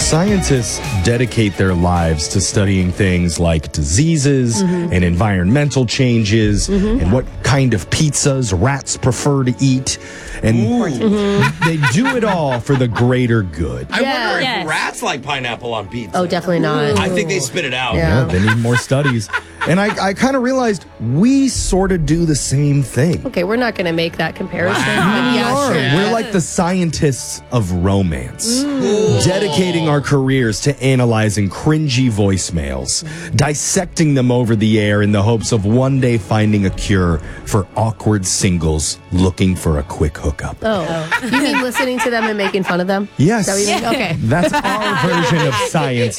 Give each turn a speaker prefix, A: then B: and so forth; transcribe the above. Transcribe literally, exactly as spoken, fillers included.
A: Scientists dedicate their lives to studying things like diseases mm-hmm. and environmental changes mm-hmm. and what kind of pizzas rats prefer to eat. And mm-hmm. they do it all for the greater good.
B: I
C: yeah.
B: wonder if
C: yes.
B: rats like pineapple on pizza.
C: Oh, definitely not.
B: I think they spit it out.
A: Yeah, yeah they need more studies. And I, I kind of realized we sort of do the same thing.
C: Okay, we're not going to make that comparison.
B: Wow.
A: We
C: yeah,
A: are.
C: sure.
A: We're like the scientists of romance,
C: Mm.
A: dedicating our careers to analyzing cringy voicemails, dissecting them over the air in the hopes of one day finding a cure for awkward singles looking for a quick hookup.
C: Oh, you mean listening to them and making fun of them?
A: Yes.
C: Is that what you mean? Okay.
A: That's our version of science.